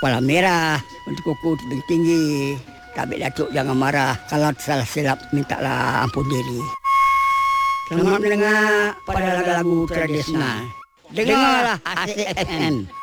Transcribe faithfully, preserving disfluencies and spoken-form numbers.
kepala merah, untuk kuku tebing tinggi. Tabik Datuk jangan marah, kalau salah silap mintalah ampun diri. Selamat mendengar pada lagu-lagu tradisional. Dengarlah Asik F M.